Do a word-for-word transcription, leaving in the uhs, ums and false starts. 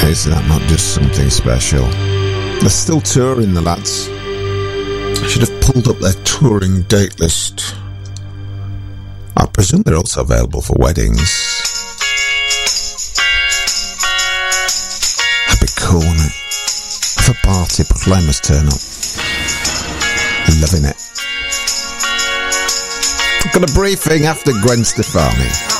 Is that not just something special? They're still touring, the lads. I should have pulled up their touring date list. I presume they're also available for weddings. That'd be cool, wouldn't it? Have a party, proclaimers turn up. Loving it. I've got a briefing after Gwen Stefani.